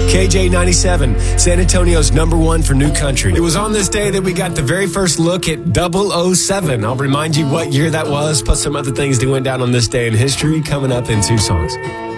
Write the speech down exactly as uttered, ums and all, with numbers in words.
K J ninety-seven, San Antonio's number one for new country. It was on this day that we got the very first look at double oh seven. I'll remind you what year that was, plus some other things that went down on this day in history coming up in two songs.